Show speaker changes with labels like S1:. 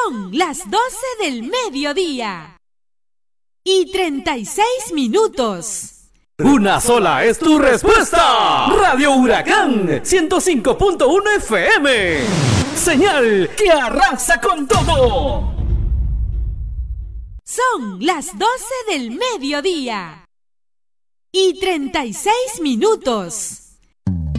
S1: Son las 12 del mediodía y 36 minutos.
S2: Una sola es tu respuesta. Radio Huracán 105.1 FM. Señal que arrasa con todo.
S1: Son las 12 del mediodía y 36 minutos.